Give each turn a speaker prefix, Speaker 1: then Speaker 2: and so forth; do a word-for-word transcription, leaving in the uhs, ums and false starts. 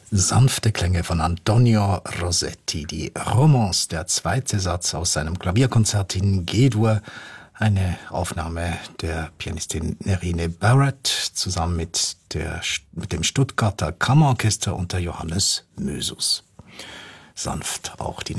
Speaker 1: Sanfte Klänge von Antonio Rossetti, die Romance, der zweite Satz aus seinem Klavierkonzert in G-Dur, eine Aufnahme der Pianistin Nerine Barrett zusammen mit, der, mit dem Stuttgarter Kammerorchester unter Johannes Mösus. Sanft auch die